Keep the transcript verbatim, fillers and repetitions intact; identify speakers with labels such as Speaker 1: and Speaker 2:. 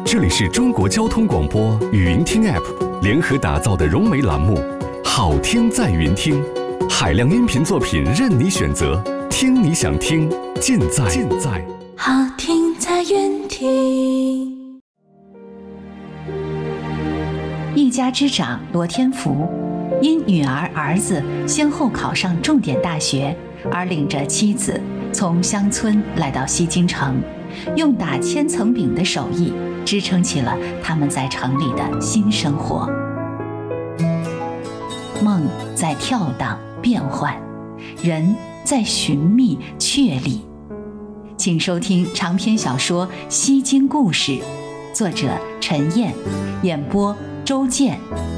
Speaker 1: 这里是中国交通广播语音听 App 联合打造的融媒栏目《好听在云听》，海量音频作品任你选择，听你想听，尽在尽在
Speaker 2: 好听在云听。
Speaker 3: 一家之长罗天福，因女儿儿子先后考上重点大学，而领着妻子从乡村来到西京城，用打千层饼的手艺支撑起了他们在城里的新生活。梦在跳荡变幻，人在寻觅确立。请收听长篇小说《西京故事》，作者陈燕，演播周健、